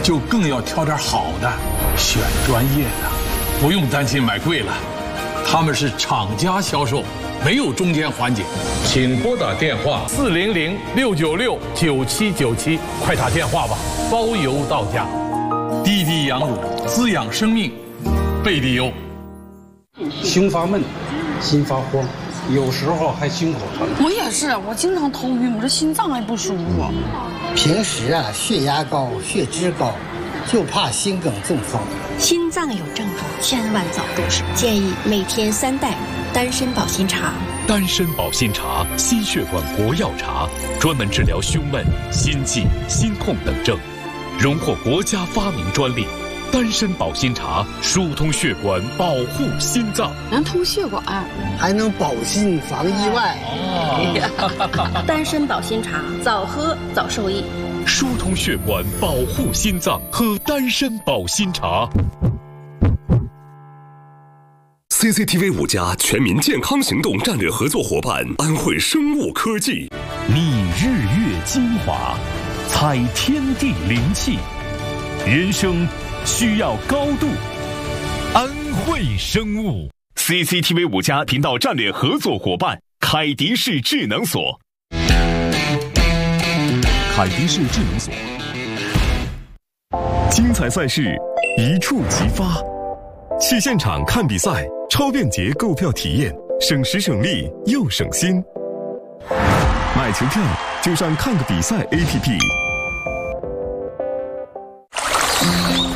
就更要挑点好的，选专业的，不用担心买贵了。他们是厂家销售，没有中间环节。请拨打电话400-696-9797，快打电话吧，包邮到家。滴滴羊乳，滋养生命，贝蒂优。 胸发闷，心发慌，有时候还心口疼。 我也是，我经常头晕，我这心脏还不舒服。 平时血压高、血脂高，就怕心梗中风。 心脏有症状，千万早重视。建议每天3袋丹参保心茶。 丹参保心茶，心血管国药茶，专门治疗胸闷、心悸、心痛等症，荣获国家发明专利。丹参保心茶疏通血管，保护心脏， 能通血管， 还能保心防意外。 丹参保心茶，早喝早受益。 疏通血管，保护心脏，喝丹参保心茶。 CCTV 5家全民健康行动战略合作伙伴安徽生物科技， 觅日月精华，采天地灵气，人生需要高度。安徽生物 CCTV 5家频道战略合作伙伴凯迪士智能锁。凯迪士智能锁，精彩赛事一触即发，去现场看比赛，超便捷购票体验，省时省力又省心。买球票就上看个比赛 APP。